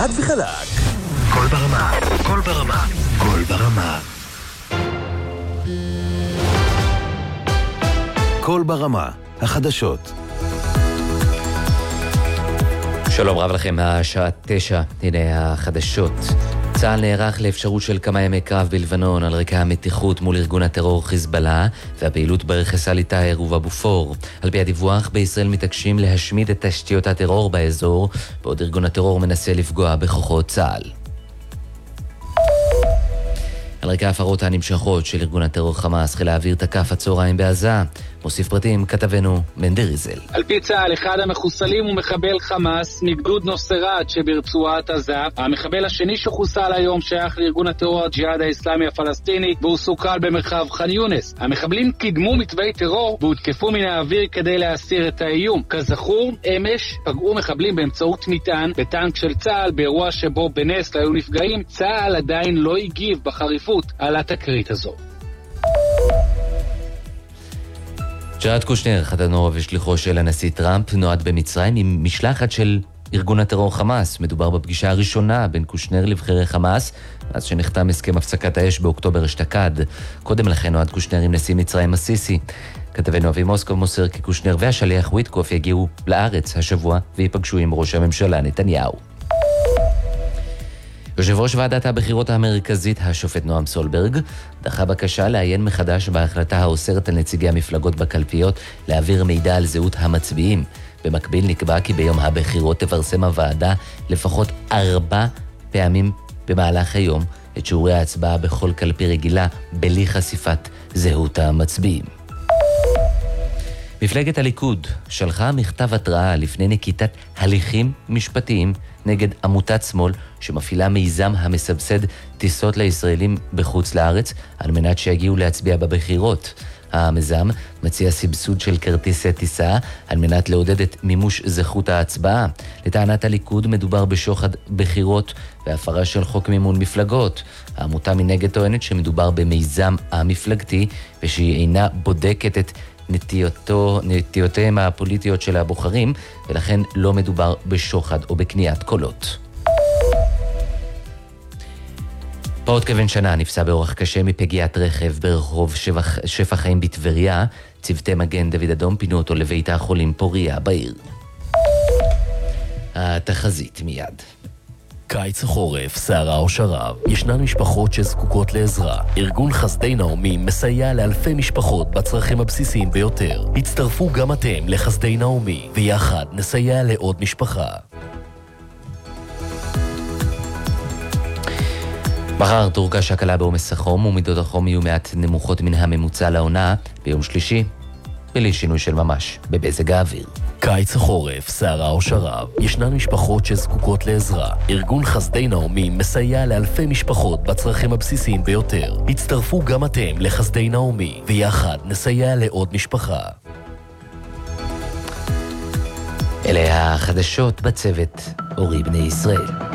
חד וחלק. כל ברמה, כל ברמה, כל ברמה. כל ברמה, החדשות. שלום רב לכם, השעה 9, הנה החדשות. צה"ל נערך לאפשרות של כמה ימי קרב בלבנון על רקע המתיחות מול ארגון הטרור חיזבאללה והפעילות ברכס אל עטאר ובבופור. על פי הדיווח, בישראל מתעקשים להשמיד את תשתיות הטרור באזור, בעוד ארגון הטרור מנסה לפגוע בכוחות צה"ל. על רקע ההפרות הנמשכות של ארגון הטרור חמאס, חיל האוויר תקף הצהריים בעזה. מוסיף פרטים כתבנו מנדר איזל. על פי צה"ל, אחד המחוסלים הוא מחבל חמאס מגדוד נוסרת שברצועת עזה. המחבל השני שחוסל היום שייך לארגון הטרור הג'יהאד האסלאמי הפלסטיני, והוא סוכל במרחב ח'אן יונס. המחבלים קידמו מתווי טרור והותקפו מן האוויר כדי להסיר את האיום. כזכור, אמש פגעו מחבלים באמצעות מטען בטנק של צה"ל באירוע שבו בנס לא היו נפגעים. צה"ל עדיין לא הגיב בחריפות על התקרית הזו. ג'ארד קושנר, חתנו ושליחו של הנשיא טראמפ, נועד במצרים עם משלחת של ארגון הטרור חמאס. מדובר בפגישה הראשונה בין קושנר לבחירי חמאס, אז שנחתם הסכם הפסקת האש באוקטובר אשתקד. קודם לכן נועד קושנר עם נשיא מצרים הסיסי. כתבנו אבי מוסקוב מוסר כי קושנר והשליח וויטקוף יגיעו לארץ השבוע ויפגשו עם ראש הממשלה נתניהו. יושב ראש ועדת הבחירות המרכזית, השופט נועם סולברג, דחה בקשה לעיין מחדש בהחלטה האוסרת על נציגי המפלגות בקלפיות להעביר מידע על זהות המצביעים. במקביל נקבע כי ביום הבחירות תפרסם הוועדה לפחות 4 פעמים במהלך היום את שיעורי ההצבעה בכל קלפי רגילה בלי חשיפת זהות המצביעים. מפלגת הליכוד שלחה מכתב התראה לפני נקיטת הליכים משפטיים נגד עמותת שמאל שמפעילה מיזם המסבסד טיסות לישראלים בחוץ לארץ על מנת שיגיעו להצביע בבחירות. המיזם מציע סבסוד של כרטיסי טיסה על מנת לעודד את מימוש זכות ההצבעה. לטענת הליכוד מדובר בשוחד בחירות והפרה של חוק מימון מפלגות. העמותה מנגד טוענת שמדובר במיזם המפלגתי ושהיא אינה בודקת את נטיותיהם הפוליטיות של הבוחרים, ולכן לא מדובר בשוחד או בקניית קולות. פעוט כבן שנה נפצע באורח קשה מפגיעת רכב ברחוב שפע חיים בטבריה. צוותי מגן דוד אדום פינו אותו לבית החולים פוריה בעיר. התחזית מיד. קיץ חורף, סערה או שרב, ישנן משפחות שזקוקות לעזרה. ארגון חסדי נעמי מסייע לאלפי משפחות בצרכים הבסיסיים ביותר. הצטרפו גם אתם לחסדי נעמי, ויחד נסייע לעוד משפחה. מחר תורגש הקלה בעומס החום, ומידות החום יהיו מעט נמוכות מן הממוצע לעונה. ביום שלישי, בלי שינוי של ממש במזג האוויר. קיץ חורף, סערה או שרב, ישנן משפחות שזקוקות לעזרה. ארגון חסדי נעמי מסייע לאלפי משפחות בצרכים הבסיסיים ביותר. הצטרפו גם אתם לחסדי נעמי, ויחד נסייע לעוד משפחה. אלה החדשות בצוות אורי בני ישראל.